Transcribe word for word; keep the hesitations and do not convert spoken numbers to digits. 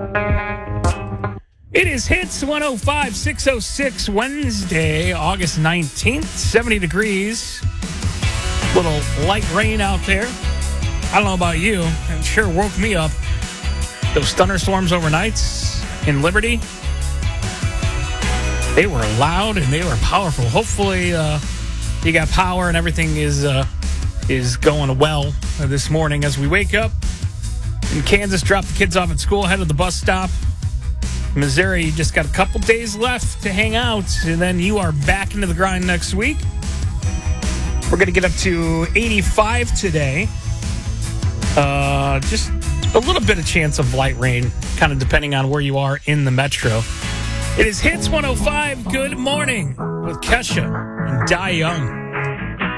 It is Hits one oh five, six oh six, Wednesday, August nineteenth, seventy degrees. Little light rain out there. I don't know about you. It sure woke me up. Those thunderstorms overnight in Liberty, they were loud and they were powerful. Hopefully, uh, you got power and everything is uh, is going well this morning as we wake up. In Kansas, drop the kids off at school, head to the bus stop. Missouri, you just got a couple days left to hang out, and then you are back into the grind next week. We're going to get up to eighty-five today. Uh, just a little bit of chance of light rain, kind of depending on where you are in the metro. It is Hits one oh five. Good morning with Kesha and Di Young.